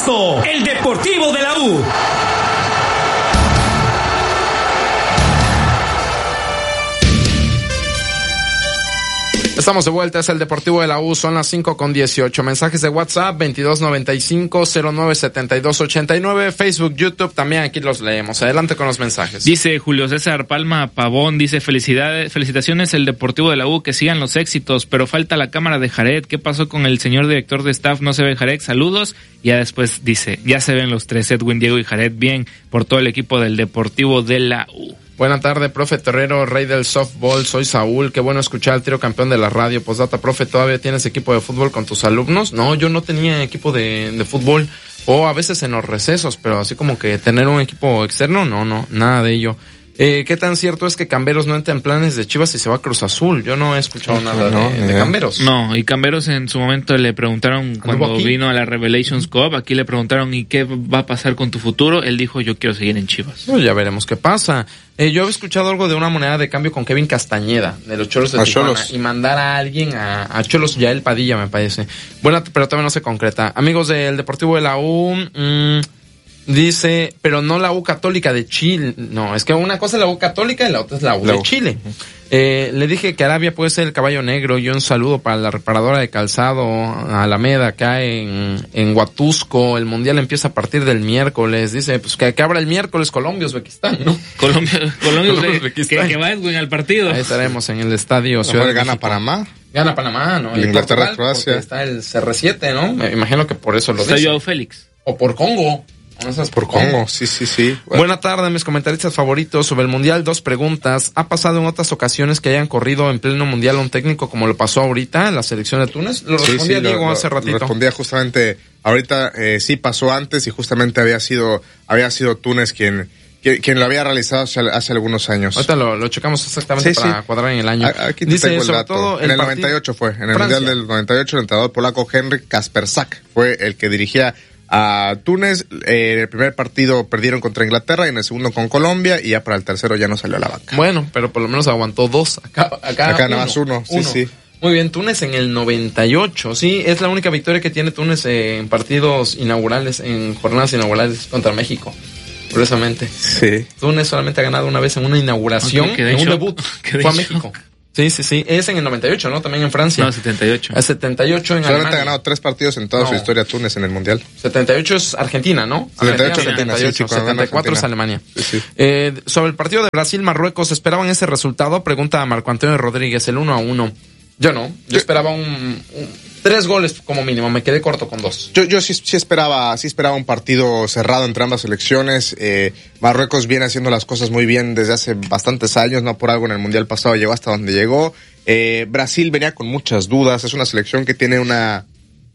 Pasto, el Deportivo de la U. Estamos de vuelta, es el Deportivo de la U, son las 5:18. Mensajes de WhatsApp, 2295-097289, Facebook, YouTube, también aquí los leemos. Adelante con los mensajes. Dice Julio César Palma Pavón, dice felicitaciones el Deportivo de la U, que sigan los éxitos, pero falta la cámara de Jared. ¿Qué pasó con el señor director de staff? No se ve Jared, saludos. Y ya después dice, ya se ven los tres, Edwin, Diego y Jared, bien por todo el equipo del Deportivo de la U. Buenas tardes, profe Terrero, rey del softball, soy Saúl, qué bueno escuchar al trío campeón de la radio. Postdata, profe, ¿todavía tienes equipo de fútbol con tus alumnos? No, yo no tenía equipo de fútbol, o a veces en los recesos, pero así como que tener un equipo externo, no, nada de ello. ¿Qué tan cierto es que Camberos no entra en planes de Chivas y se va a Cruz Azul? Yo no he escuchado nada de Camberos. No, y Camberos en su momento le preguntaron cuando vino a la Revelations Cup, aquí le preguntaron ¿y qué va a pasar con tu futuro? Él dijo, yo quiero seguir en Chivas. Pues ya veremos qué pasa. Yo había escuchado algo de una moneda de cambio con Kevin Castañeda, de los Cholos de Tijuana, y mandar a alguien a Cholos Yael Padilla, me parece. Bueno, pero todavía no se concreta. Amigos del Deportivo de la U, dice, pero no la U Católica de Chile. No, es que una cosa es la U Católica y la otra es la U de Chile. Le dije que Arabia puede ser el caballo negro. Y un saludo para la reparadora de calzado Alameda acá en Huatusco. El mundial empieza a partir del miércoles. Dice, pues que abra el miércoles Colombia, Uzbekistán, ¿no? Colombia Uzbekistán. Que va Edwin al partido. Ahí estaremos en el estadio Ciudad de Gana México. Panamá. Gana Panamá, ¿no? Inglaterra, Croacia. Está el CR7, ¿no? Me imagino que por eso lo dice. Está Joao Félix. O por Congo. Por Congo, sí. Bueno. Buena tarde, mis comentaristas favoritos. Sobre el Mundial, 2 preguntas. ¿Ha pasado en otras ocasiones que hayan corrido en pleno Mundial a un técnico como lo pasó ahorita en la selección de Túnez? Lo respondía Diego hace ratito. Lo respondía justamente ahorita, sí pasó antes y justamente había sido Túnez quien lo había realizado hace algunos años. Ahorita lo checamos exactamente para cuadrar en el año. Aquí dice, tengo el dato. Todo en el 98 fue. En el Mundial del 98 el entrenador polaco Henryk Kasperczak fue el que dirigía a Túnez. En el primer partido perdieron contra Inglaterra y en el segundo con Colombia y ya para el tercero ya no salió a la banca. Bueno, pero por lo menos aguantó 2. Acá nada más uno. Sí. Muy bien, Túnez en el 98, sí, es la única victoria que tiene Túnez en partidos inaugurales, en jornadas inaugurales contra México. Curiosamente. Sí. Túnez solamente ha ganado una vez en una inauguración, en un debut. Fue a México. Sí. Es en el 98, ¿no? También en Francia. No, 78. El 78 en Alemania. Solamente ha ganado 3 partidos en toda su historia Túnez en el Mundial. 78 es Argentina, ¿no? 74 es Alemania. Sí. Sobre el partido de Brasil-Marruecos, ¿esperaban ese resultado? Pregunta a Marco Antonio Rodríguez, el 1-1. Yo no. Yo esperaba 3 goles como mínimo. Me quedé corto con 2. Yo sí esperaba un partido cerrado entre ambas selecciones. Marruecos viene haciendo las cosas muy bien desde hace bastantes años, no por algo en el Mundial pasado llegó hasta donde llegó. Brasil venía con muchas dudas. Es una selección que tiene una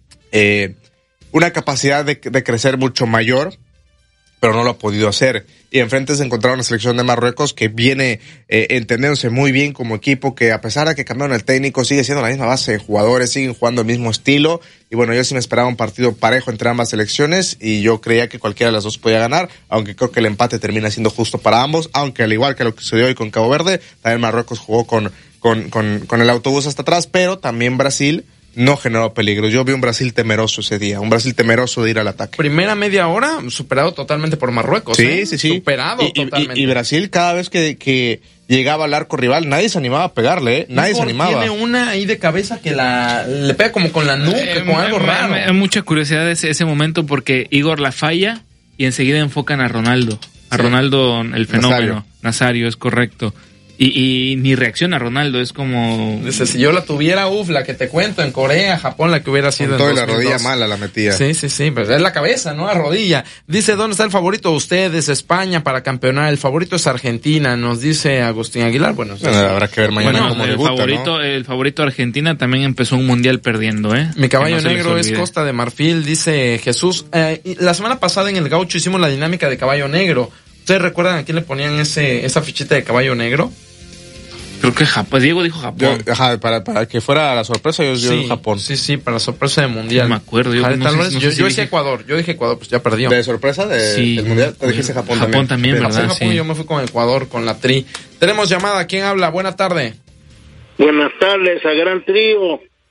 capacidad de crecer mucho mayor, pero no lo ha podido hacer. Y enfrente se encontraba una selección de Marruecos que viene entendiéndose muy bien como equipo, que a pesar de que cambiaron el técnico, sigue siendo la misma base de jugadores, siguen jugando el mismo estilo. Y bueno, yo sí me esperaba un partido parejo entre ambas selecciones y yo creía que cualquiera de las dos podía ganar, aunque creo que el empate termina siendo justo para ambos, aunque al igual que lo que sucedió hoy con Cabo Verde, también Marruecos jugó con el autobús hasta atrás, pero también Brasil no generó peligro. Yo vi un Brasil temeroso ese día, un Brasil temeroso de ir al ataque. Primera media hora superado totalmente por Marruecos. Sí. Superado totalmente. Y Brasil cada vez que llegaba al arco rival, nadie se animaba a pegarle, nadie se animaba. Tiene una ahí de cabeza que le pega como con la nuca, con algo raro. Hay mucha curiosidad ese momento porque Igor la falla y enseguida enfocan a Ronaldo. Ronaldo, el fenómeno. Nazario, es correcto. Y ni reacciona Ronaldo, es como... Dice, si yo la tuviera, la que te cuento, en Corea, Japón, la que hubiera sido en 2002. La rodilla mala la metía. Sí, pero es la cabeza, ¿no? La rodilla. Dice, ¿dónde está el favorito de ustedes? España para campeonar. El favorito es Argentina, nos dice Agustín Aguilar. Bueno, habrá que ver mañana cómo debuta, ¿no? El favorito Argentina también empezó un mundial perdiendo, ¿eh? Mi caballo negro es Costa de Marfil, dice Jesús. La semana pasada en el Gaucho hicimos la dinámica de caballo negro. ¿Ustedes recuerdan a quién le ponían esa fichita de caballo negro? Creo que Japón. Diego dijo Japón. Para que fuera la sorpresa, yo digo Japón. Sí, para la sorpresa del mundial. No me acuerdo. Yo dije Ecuador. Yo dije Ecuador, pues ya perdió. ¿De sorpresa del mundial? Te dijiste Japón también. Japón también, ¿verdad? Japón, yo me fui con Ecuador, con la tri. Tenemos llamada. ¿Quién habla? Buena tarde. Buenas tardes, a gran trío.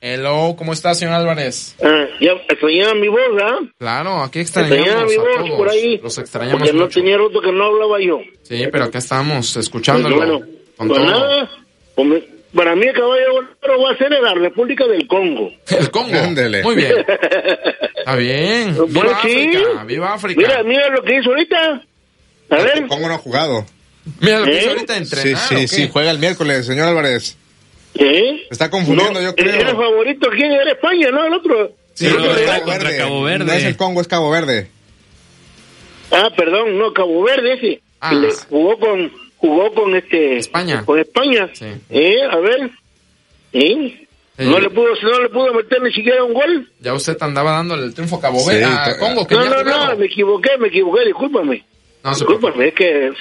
Hello, ¿cómo está, señor Álvarez? Ya extrañaba mi voz, ¿ah? Claro, aquí extrañamos mi voz a todos. por ahí. Los extrañamos porque no mucho. tenía rato que no hablaba yo. Sí, pero acá estamos, escuchándolo. Pues con pues todo. nada, para mí el caballo volantero va a ser en la República del Congo. El Congo. Ándele. Muy bien. Está bien. Pues Viva sí. África, viva África. Mira lo que hizo ahorita. A ver. El Congo no ha jugado. Mira lo que hizo ahorita de Sí, entrenar. sí, juega el miércoles, señor Álvarez. ¿Eh? Está confundiendo, yo creo. Era favorito, ¿quién era? España, ¿no? El otro. Sí, Pero pero era es contra Cabo Verde. No es el Congo, es Cabo Verde. Perdón, no, Cabo Verde ese. Ah. Que le jugó con España. Con España. Sí. A ver. No le pudo meter ni siquiera un gol. Ya usted andaba dándole el triunfo a Cabo Verde. Sí, a Congo, que No, ya primero. me equivoqué, discúlpame. No se Discúlpame, es que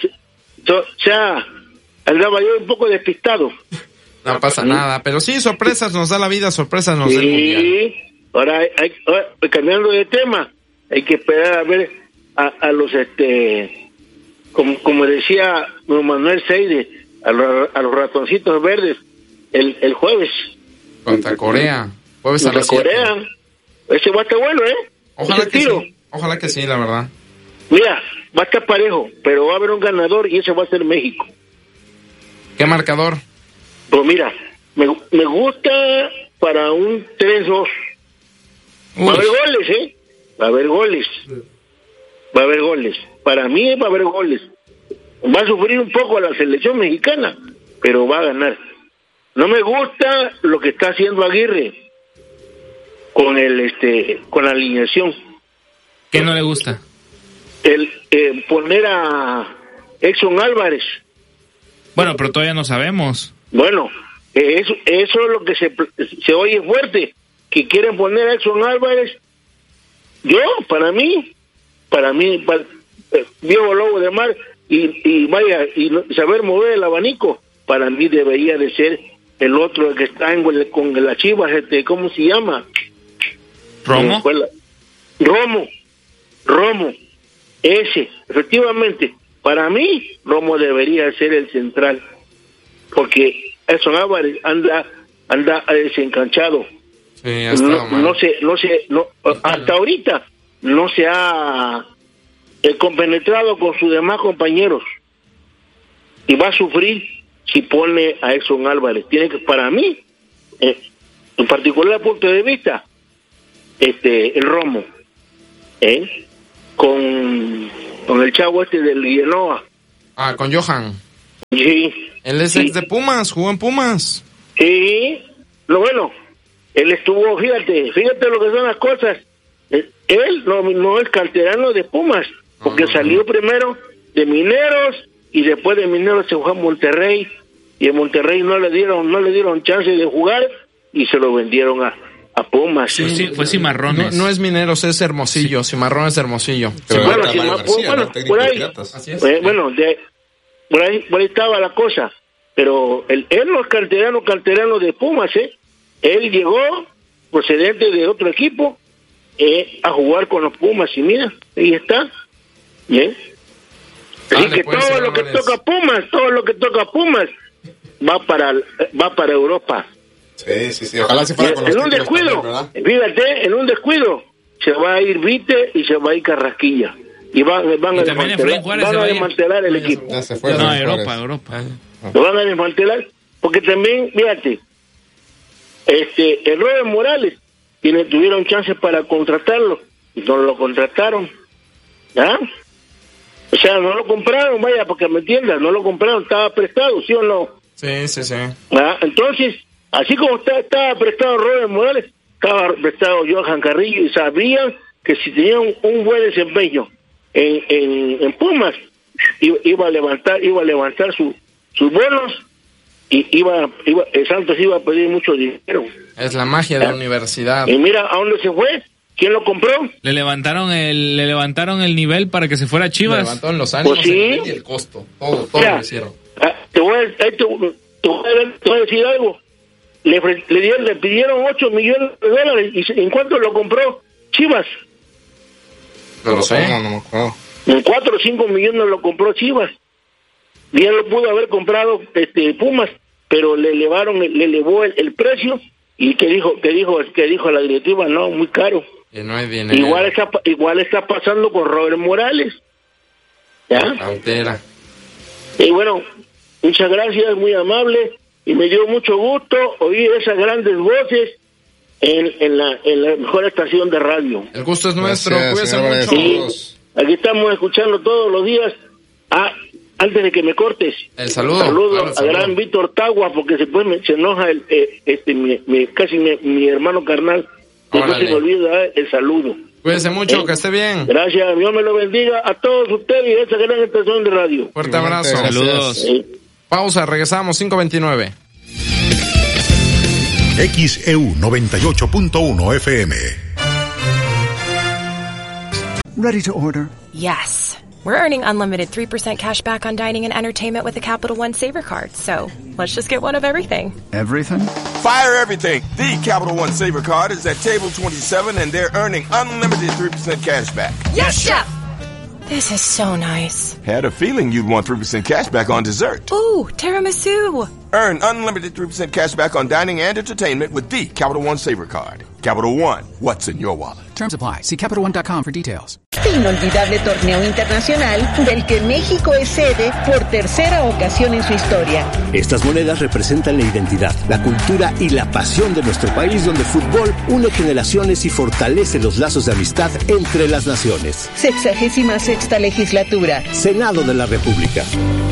andaba yo un poco despistado. No pasa nada, pero sí, sorpresas nos da la vida, sorpresas nos da el mundial. Sí, ahora cambiando de tema, hay que esperar a ver a los como decía don Manuel Seide, a los ratoncitos verdes el jueves Contra Corea. Jueves a contra las 7. Corea. Ese va a estar bueno, Ojalá Ese que tiro. sí. Ojalá que sí, la verdad. Mira, va a estar parejo, pero va a haber un ganador y ese va a ser México. ¿Qué marcador? Pues mira, me gusta para un 3-2. Va a haber goles, Va a haber goles. Va a haber goles. Para mí va a haber goles. Va a sufrir un poco la selección mexicana, pero va a ganar. No me gusta lo que está haciendo Aguirre con con la alineación. ¿Qué no le gusta? Poner a Edson Álvarez. Bueno, pero todavía no sabemos. Bueno, eso es lo que se oye fuerte, que quieren poner a Edson Álvarez. Para mí, viejo lobo de mar, y vaya, y saber mover el abanico, para mí debería de ser el otro que está con la Chivas, ¿cómo se llama? ¿Romo? Romo, ese, efectivamente, para mí, Romo debería ser el central, porque Edson Álvarez anda desencanchado. Sí, ha estado mal. No, hasta ahorita no se ha compenetrado con sus demás compañeros y va a sufrir si pone a Edson Álvarez. Tiene que, para mí, en particular punto de vista, el Romo, con el chavo del Genoa. Con Johan. Sí. Él es ex de Pumas, jugó en Pumas. Sí, bueno, él estuvo, fíjate lo que son las cosas. Él no es canterano de Pumas, porque salió primero de Mineros y después de Mineros se fue a Monterrey, y en Monterrey no le dieron chance de jugar y se lo vendieron a Pumas. Sí, fue Cimarrones. No es Mineros, es Hermosillo. Cimarrón es Hermosillo. Por ahí. Así es. Por ahí estaba la cosa. Pero él no es canterano de Pumas, Él llegó procedente de otro equipo a jugar con los Pumas y mira, ahí está. Bien. Así que todo lo que toca Pumas va para Europa. Sí. Ojalá se fuera con los En un descuido, también, fíjate, en un descuido se va a ir Vite y se va a ir Carrasquilla. Y van a desmantelar el equipo. Ya se fue. No, Europa. Lo van a desmantelar, porque también, fíjate, el Robert Morales tuvieron chances para contratarlo y no lo contrataron. O sea, no lo compraron, vaya, porque me entiendas, no lo compraron, estaba prestado, ¿sí o no? Sí. Entonces, así como estaba prestado Robert Morales, estaba prestado Johan Carrillo, y sabían que si tenían un buen desempeño en Pumas, iba a levantar sus bonos, y Santos iba a pedir mucho dinero. Es la magia de la universidad. Y mira a dónde se fue. ¿Quién lo compró? Le levantaron el nivel para que se fuera a Chivas. Le levantaron los ánimos, Pues sí. el nivel y el costo. Todo lo hicieron. Te voy a decir algo. Le pidieron 8 millones de dólares. ¿Y en cuánto lo compró Chivas? No lo sé. No me acuerdo. En 4 o 5 millones lo compró Chivas. Bien lo pudo haber comprado Pumas, pero le elevó el precio ¿Y qué dijo la directiva? No, muy caro. Que no hay dinero. Igual está pasando con Robert Morales. ¿Ya? Cautela. Y bueno, muchas gracias, muy amable, y me dio mucho gusto oír esas grandes voces en la mejor estación de radio. El gusto es nuestro, cuídense mucho. Sí, aquí estamos escuchando todos los días. Antes de que me cortes, el saludo a gran Víctor Tagua, porque después se enoja mi hermano carnal. Después se me olvida el saludo. Cuídense mucho, que esté bien. Gracias, Dios me lo bendiga a todos ustedes y a esa gran estación de radio. Fuerte abrazo. Saludos. Pausa, regresamos, 5:29. XEU 98.1 FM. Ready to order? Yes. We're earning unlimited 3% cash back on dining and entertainment with the Capital One Saver Card. So let's just get one of everything. Everything? Fire everything. The Capital One Saver Card is at table 27 and they're earning unlimited 3% cash back. Yes, Chef! This is so nice. Had a feeling you'd want 3% cash back on dessert. Ooh, tiramisu. Earn unlimited 3% cash back on dining and entertainment with the Capital One Saver Card. Capital One, what's in your wallet? Terms apply. See CapitalOne.com for details. Este inolvidable torneo internacional del que México es sede por tercera ocasión en su historia. Estas monedas representan la identidad, la cultura y la pasión de nuestro país, donde el fútbol une generaciones y fortalece los lazos de amistad entre las naciones. 66ª legislatura. Senado de la República.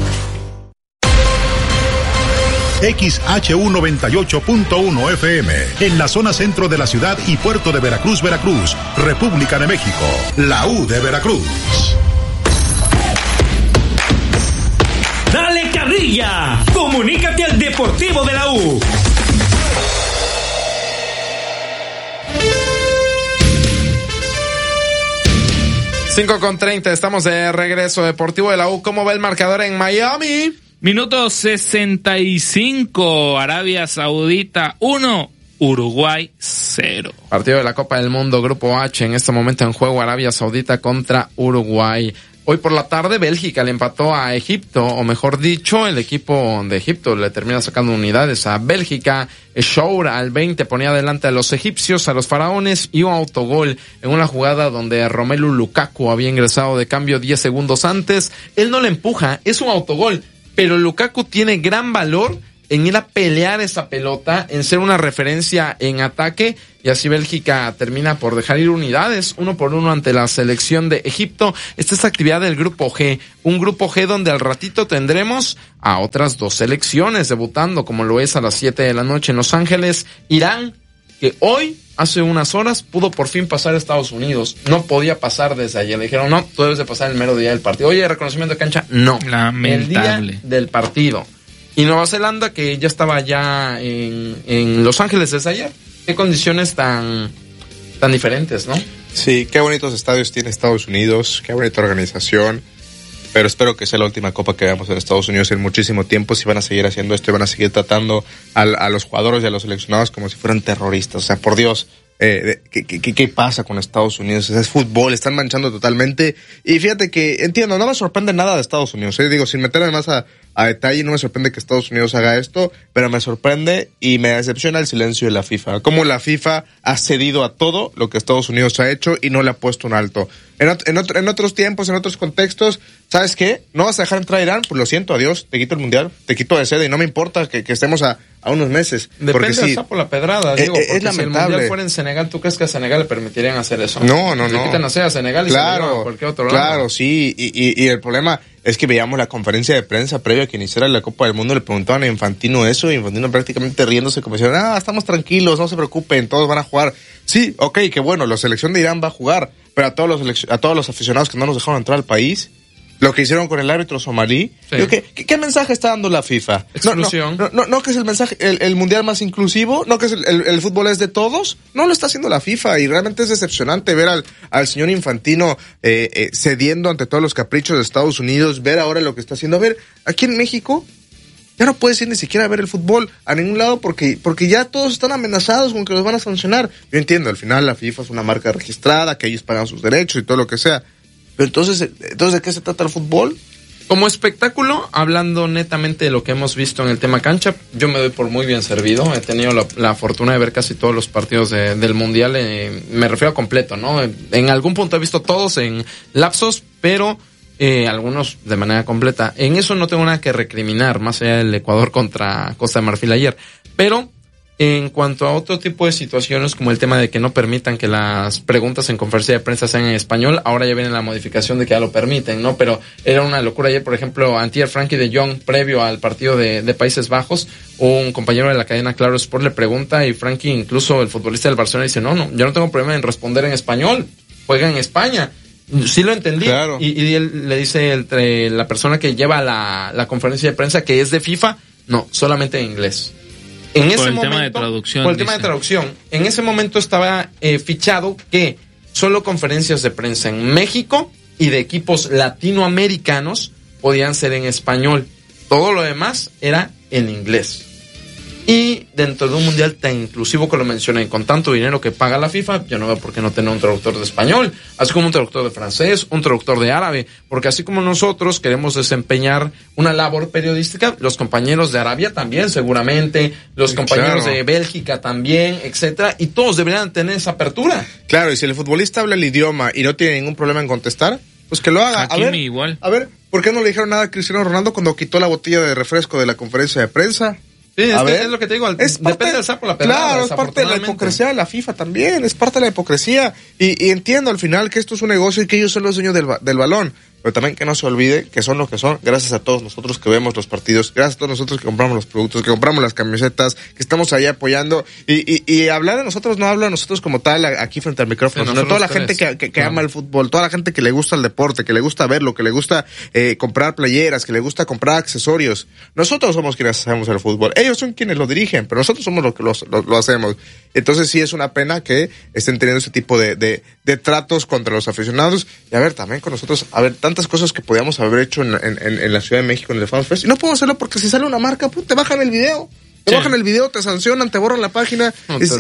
XHU 98.1 FM, en la zona centro de la ciudad y puerto de Veracruz, Veracruz, República de México, la U de Veracruz. ¡Dale carrilla! ¡Comunícate al Deportivo de la U! Cinco con 30, estamos de regreso. Deportivo de la U, ¿cómo va el marcador en Miami? Minuto 65, Arabia Saudita 1, Uruguay 0. Partido de la Copa del Mundo, Grupo H, en este momento en juego Arabia Saudita contra Uruguay. Hoy por la tarde Bélgica le empató a Egipto, o mejor dicho, el equipo de Egipto le termina sacando unidades a Bélgica. Shour al 20 ponía adelante a los egipcios, a los faraones, y un autogol en una jugada donde Romelu Lukaku había ingresado de cambio 10 segundos antes. Él no le empuja, es un autogol. Pero Lukaku tiene gran valor en ir a pelear esa pelota, en ser una referencia en ataque, y así Bélgica termina por dejar ir unidades 1-1 ante la selección de Egipto. Esta es la actividad del Grupo G, un Grupo G donde al ratito tendremos a otras dos selecciones debutando, como lo es a las 7 de la noche en Los Ángeles, Irán, que hoy, hace unas horas, pudo por fin pasar a Estados Unidos. No podía pasar desde ayer. Le dijeron, no, tú debes de pasar el mero día del partido. Oye, reconocimiento de cancha, no. Lamentable. El día del partido. Y Nueva Zelanda, que ya estaba ya en Los Ángeles desde ayer. Qué condiciones tan diferentes, ¿no? Sí, qué bonitos estadios tiene Estados Unidos, qué bonita organización. Pero espero que sea la última copa que veamos en Estados Unidos en muchísimo tiempo. Si van a seguir haciendo esto y van a seguir tratando a los jugadores y a los seleccionados como si fueran terroristas. O sea, por Dios, ¿qué pasa con Estados Unidos? O sea, es fútbol, están manchando totalmente. Y fíjate que, entiendo, no me sorprende nada de Estados Unidos. Digo, sin meterme más a detalle, no me sorprende que Estados Unidos haga esto, pero me sorprende y me decepciona el silencio de la FIFA. Cómo la FIFA ha cedido a todo lo que Estados Unidos ha hecho y no le ha puesto un alto. En otros tiempos, en otros contextos, ¿sabes qué? ¿No vas a dejar entrar a Irán? Pues lo siento, adiós, te quito el mundial, te quito de sede y no me importa que estemos a unos meses. Depende del sapo la pedrada, digo, porque es lamentable. Si el mundial fuera en Senegal, ¿tú crees que a Senegal le permitirían hacer eso? No. Le quitan a Senegal y claro, se lo a cualquier otro lado. Claro, sí, y el problema es que veíamos la conferencia de prensa previa a que iniciara la Copa del Mundo, le preguntaban a Infantino eso, y Infantino prácticamente riéndose como diciendo, estamos tranquilos, no se preocupen, todos van a jugar. Sí, ok, qué bueno, la selección de Irán va a jugar, pero a todos los aficionados que no nos dejaron entrar al país, lo que hicieron con el árbitro somalí, sí. Digo, ¿qué mensaje está dando la FIFA? Exclusión. No que es el mensaje, el mundial más inclusivo, no que es el fútbol es de todos, no lo está haciendo la FIFA, y realmente es decepcionante ver al señor Infantino cediendo ante todos los caprichos de Estados Unidos, ver ahora lo que está haciendo. A ver, aquí en México ya no puedes ir ni siquiera a ver el fútbol a ningún lado porque ya todos están amenazados con que los van a sancionar. Yo entiendo, al final la FIFA es una marca registrada, que ellos pagan sus derechos y todo lo que sea. Pero entonces ¿de qué se trata el fútbol? Como espectáculo, hablando netamente de lo que hemos visto en el tema cancha, yo me doy por muy bien servido. He tenido la fortuna de ver casi todos los partidos del Mundial. Me refiero a completo, ¿no? En algún punto he visto todos en lapsos, pero algunos de manera completa. En eso no tengo nada que recriminar, más allá del Ecuador contra Costa de Marfil ayer. Pero en cuanto a otro tipo de situaciones, como el tema de que no permitan que las preguntas en conferencia de prensa sean en español, ahora ya viene la modificación de que ya lo permiten, ¿no? Pero era una locura ayer, por ejemplo, antier Frankie de Jong, previo al partido de Países Bajos, un compañero de la cadena Claro Sport le pregunta y Frankie, incluso el futbolista del Barcelona, dice, no, yo no tengo problema en responder en español, juega en España. Sí lo entendí. Claro. Y él le dice la persona que lleva la conferencia de prensa que es de FIFA, no, solamente en inglés. En ese momento, tema de traducción, por el tema de traducción, en ese momento estaba fichado que solo conferencias de prensa en México y de equipos latinoamericanos podían ser en español. Todo lo demás era en inglés. Y dentro de un mundial tan inclusivo que lo mencioné, con tanto dinero que paga la FIFA, yo no veo por qué no tener un traductor de español, así como un traductor de francés, un traductor de árabe, porque así como nosotros queremos desempeñar una labor periodística, los compañeros de Arabia también seguramente, los compañeros de Bélgica también, etcétera, y todos deberían tener esa apertura. Claro, y si el futbolista habla el idioma y no tiene ningún problema en contestar, pues que lo haga. Hakimi igual. A ver, ¿por qué no le dijeron nada a Cristiano Ronaldo cuando quitó la botilla de refresco de la conferencia de prensa? Sí, es lo que te digo, depende del sapo la pedrada. Claro, es parte de la hipocresía de la FIFA también, es parte de la hipocresía. Y entiendo al final que esto es un negocio y que ellos son los dueños del balón. Pero también que no se olvide que son lo que son, gracias a todos nosotros que vemos los partidos, gracias a todos nosotros que compramos los productos, que compramos las camisetas, que estamos ahí apoyando. Y hablar de nosotros no habla de nosotros como tal aquí frente al micrófono, sino toda la gente que ama el fútbol, toda la gente que le gusta el deporte, que le gusta verlo, que le gusta comprar playeras, que le gusta comprar accesorios. Nosotros somos quienes hacemos el fútbol. Ellos son quienes lo dirigen, pero nosotros somos los que lo hacemos. Entonces sí es una pena que estén teniendo ese tipo de tratos contra los aficionados. Y a ver, también con nosotros, tantas cosas que podíamos haber hecho en la Ciudad de México en el Fans Fest y no podemos hacerlo porque si sale una marca, te bajan el video, te sancionan, te borran la página.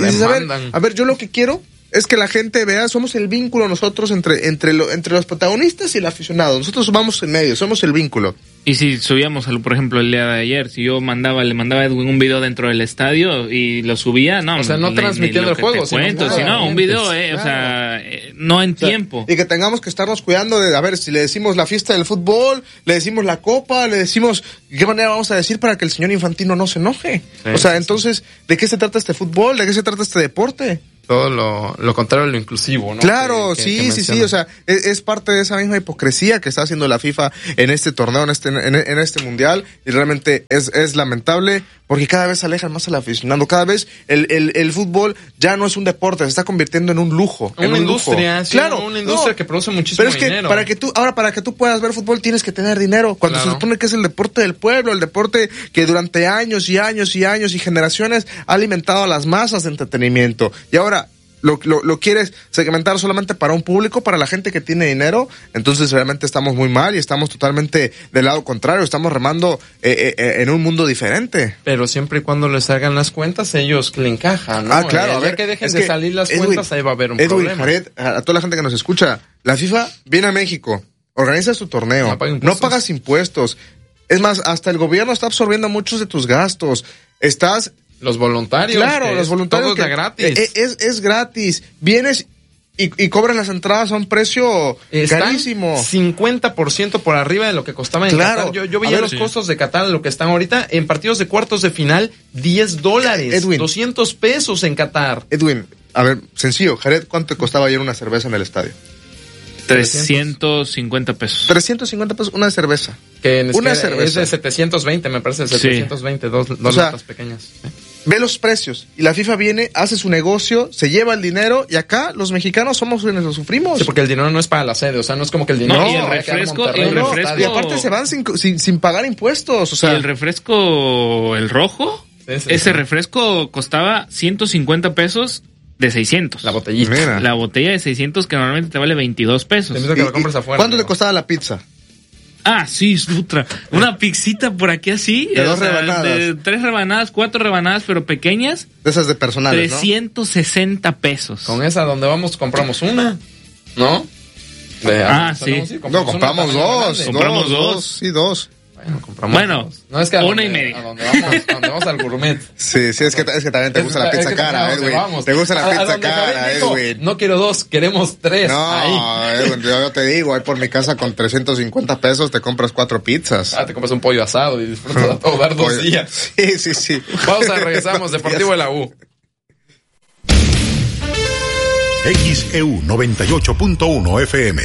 A ver, yo lo que quiero es que la gente vea, somos el vínculo nosotros entre los protagonistas y el aficionado. Nosotros vamos en medio, somos el vínculo. Y si subíamos, por ejemplo, el día de ayer, si yo le mandaba a Edwin un video dentro del estadio y lo subía, no. O sea, no transmitiendo el juego, sino un video, claro. O sea, no en tiempo. Y que tengamos que estarnos cuidando de, a ver, si le decimos la fiesta del fútbol, le decimos la copa, le decimos, ¿de qué manera vamos a decir para que el señor Infantino no se enoje? Sí, o sea, entonces, ¿de qué se trata este fútbol? ¿De qué se trata este deporte? Todo lo contrario de lo inclusivo, ¿no? Claro, sí, o sea, es parte de esa misma hipocresía que está haciendo la FIFA en este torneo, en este mundial, y realmente es lamentable, porque cada vez se alejan más al aficionado, cada vez el fútbol ya no es un deporte, se está convirtiendo en un lujo. Una industria, sí, claro. Una industria que produce muchísimo dinero. Pero es que para que tú puedas ver fútbol tienes que tener dinero, cuando se supone que es el deporte del pueblo, el deporte que durante años y años y años y generaciones ha alimentado a las masas de entretenimiento. Y ahora lo quieres segmentar solamente para un público, para la gente que tiene dinero, entonces realmente estamos muy mal y estamos totalmente del lado contrario, estamos remando en un mundo diferente. Pero siempre y cuando les hagan las cuentas, ellos le encajan, ¿no? Claro, a ver, que dejen de salir las cuentas, ahí va a haber un problema. Jared, a toda la gente que nos escucha, la FIFA viene a México, organiza su torneo, no pagas impuestos, es más, hasta el gobierno está absorbiendo muchos de tus gastos, los voluntarios. Claro, los voluntarios. Todo es gratis. Es gratis. Vienes y cobras las entradas a un precio carísimo. 50% por arriba de lo que costaba en Qatar. Yo veía los costos de Qatar, lo que están ahorita. En partidos de cuartos de final, $10. Edwin, $200 en Qatar. Edwin, a ver, sencillo. Jared, ¿cuánto costaba ayer una cerveza en el estadio? 350 pesos. 350 pesos una cerveza. Una cerveza. Es de 720, me parece, 720, dos latas pequeñas. Ve los precios. Y la FIFA viene, hace su negocio, se lleva el dinero, y acá los mexicanos somos quienes lo sufrimos. Sí, porque el dinero no es para la sede, o sea, no es como que el dinero... No, y el refresco... Y aparte se van sin pagar impuestos, o sea... Y el refresco, el rojo, ese refresco costaba 150 pesos... de 600. La botellita. Mira. La botella de 600 que normalmente te vale 22 pesos. Te que lo compres afuera. ¿Cuánto te costaba la pizza? Ah, sí, otra. Una pizzita por aquí así. De 2 rebanadas. De 3 rebanadas, 4 rebanadas, pero pequeñas. De esas de personales, 360 pesos. Con esa donde vamos compramos una, ¿no? Sí. No, compramos dos. Compramos dos. Sí, dos. Bueno, compramos dos. No, es que una y media. A donde vamos al gourmet. Sí, es que también te gusta la pizza cara, Edwin. Te gusta la pizza cara, Edwin. No quiero dos, queremos tres. No, Edwin, yo te digo, ahí por mi casa con 350 pesos te compras 4 pizzas. Te compras un pollo asado y disfrutas a todo dar 2 días. Sí. Pausa, regresamos. Deportivo de la U. XEU 98.1 FM.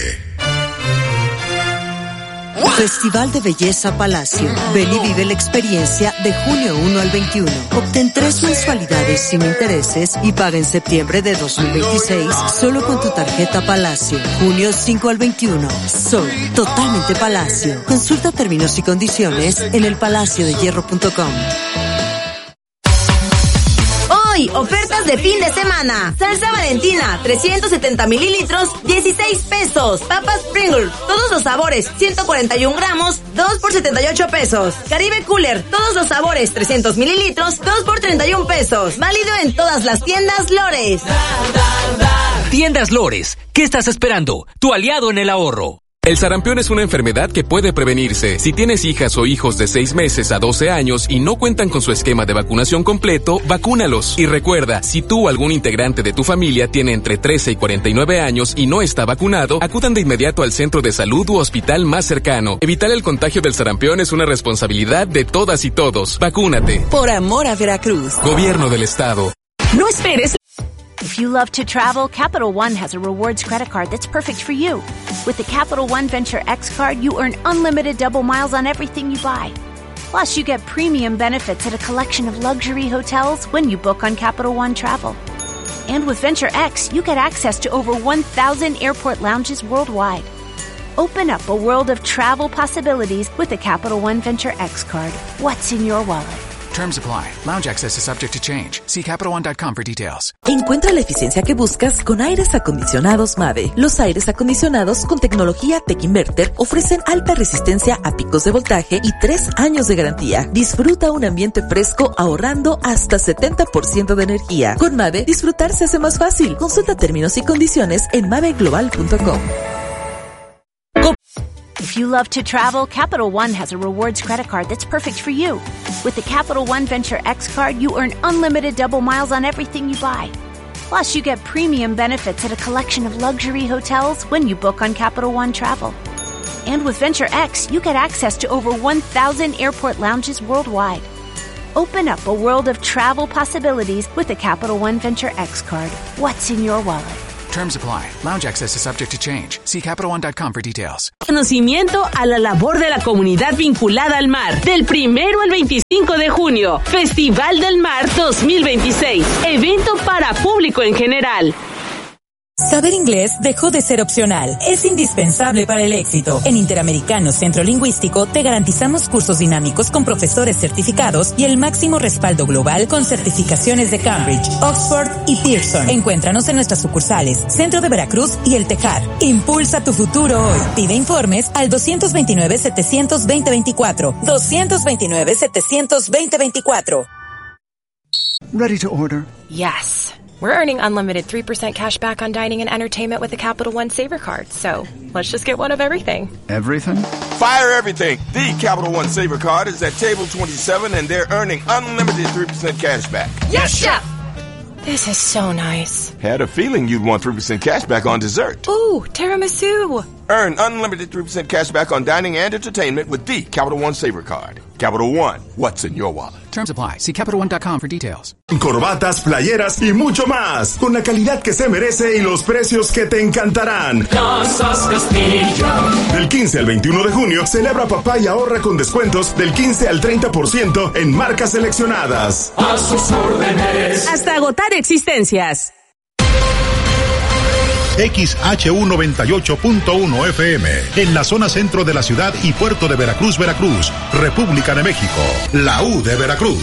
Festival de Belleza Palacio. Ven y vive la experiencia de junio 1 al 21. Obtén 3 mensualidades sin intereses y paga en septiembre de 2026 solo con tu tarjeta Palacio. Junio 5 al 21. Soy totalmente Palacio. Consulta términos y condiciones en elpalaciodehierro.com. Hoy, ofertas de fin de semana. Salsa Valentina, 370 mililitros, 16 pesos. Papas Pringles, todos los sabores, 141 gramos, 2 por 78 pesos. Caribe Cooler, todos los sabores, 300 mililitros, 2 por 31 pesos. Válido en todas las tiendas Lores. Tiendas Lores, ¿qué estás esperando? Tu aliado en el ahorro. El sarampión es una enfermedad que puede prevenirse. Si tienes hijas o hijos de 6 meses a 12 años y no cuentan con su esquema de vacunación completo, vacúnalos. Y recuerda, si tú o algún integrante de tu familia tiene entre 13 y 49 años y no está vacunado, acudan de inmediato al centro de salud u hospital más cercano. Evitar el contagio del sarampión es una responsabilidad de todas y todos. Vacúnate. Por amor a Veracruz. Gobierno del Estado. No esperes. If you love to travel, Capital One has a rewards credit card that's perfect for you. With the Capital One Venture X card, you earn unlimited double miles on everything you buy. Plus, you get premium benefits at a collection of luxury hotels when you book on Capital One Travel. And with Venture X, you get access to over 1,000 airport lounges worldwide. Open up a world of travel possibilities with the Capital One Venture X card. What's in your wallet? Terms apply. Lounge access is subject to change. See CapitalOne.com for details. Encuentra la eficiencia que buscas con aires acondicionados Mave. Los aires acondicionados con tecnología Tech Inverter ofrecen alta resistencia a picos de voltaje y 3 años de garantía. Disfruta un ambiente fresco ahorrando hasta 70% de energía. Con Mave, disfrutar se hace más fácil. Consulta términos y condiciones en maveglobal.com. If you love to travel, Capital One has a rewards credit card that's perfect for you. With the Capital One Venture X card, you earn unlimited double miles on everything you buy. Plus, you get premium benefits at a collection of luxury hotels when you book on Capital One Travel. And with Venture X, you get access to over 1,000 airport lounges worldwide. Open up a world of travel possibilities with the Capital One Venture X card. What's in your wallet? Terms apply. Lounge access is subject to change. See CapitalOne.com for details. Conocimiento a la labor de la comunidad vinculada al mar. Del 1 al 25 de junio. Festival del Mar 2026. Evento para público en general. Saber inglés dejó de ser opcional. Es indispensable para el éxito. En Interamericano Centro Lingüístico te garantizamos cursos dinámicos con profesores certificados y el máximo respaldo global con certificaciones de Cambridge, Oxford y Pearson. Encuéntranos en nuestras sucursales, Centro de Veracruz y El Tejar. Impulsa tu futuro hoy. Pide informes al 229-700-2024. 229-700-2024. Ready to order? Yes. We're earning unlimited 3% cash back on dining and entertainment with the Capital One Saver Card. So let's just get one of everything. Everything? Fire everything. The Capital One Saver Card is at table 27 and they're earning unlimited 3% cash back. Yes, Chef! This is so nice. Had a feeling you'd want 3% cash back on dessert. Ooh, tiramisu. Earn unlimited 3% cash back on dining and entertainment with the Capital One Saver Card. Capital One, what's in your wallet? Terms apply. See CapitalOne.com for details. Corbatas, playeras y mucho más. Con la calidad que se merece y los precios que te encantarán. Casas Castillo. Del 15 al 21 de junio, celebra papá y ahorra con descuentos del 15 al 30% en marcas seleccionadas. A sus órdenes. Hasta agotar existencias. XHU 98.1 FM, en la zona centro de la ciudad y puerto de Veracruz, Veracruz, República de México, la U de Veracruz.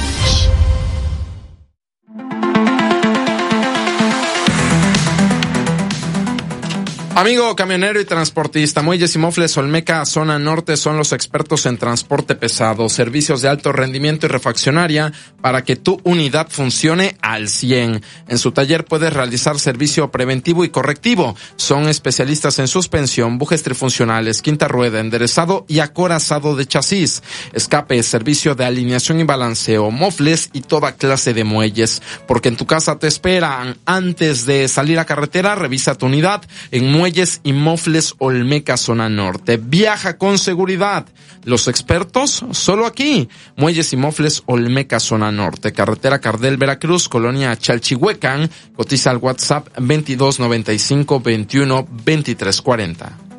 Amigo camionero y transportista, Muelles y Mofles Olmeca, zona norte, son los expertos en transporte pesado, servicios de alto rendimiento y refaccionaria para que tu unidad funcione al 100. En su taller puedes realizar servicio preventivo y correctivo. Son especialistas en suspensión, bujes trifuncionales, quinta rueda, enderezado y acorazado de chasis, escape, servicio de alineación y balanceo, mofles y toda clase de muelles. Porque en tu casa te esperan. Antes de salir a carretera, revisa tu unidad en Muelles y Mofles Olmeca, zona norte. Viaja con seguridad. Los expertos, solo aquí. Muelles y Mofles Olmeca, zona norte. Carretera Cardel, Veracruz, colonia Chalchihuecan. Cotiza al WhatsApp 2295 21 23 40.